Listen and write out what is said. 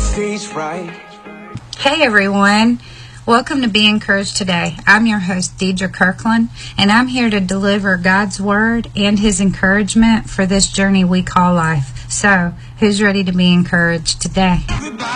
stage right. Hey everyone, welcome to Be Encouraged Today. I'm your host Deidre Kirkland, and I'm here to deliver God's Word and His encouragement for this journey we call life. So, who's ready to be encouraged today?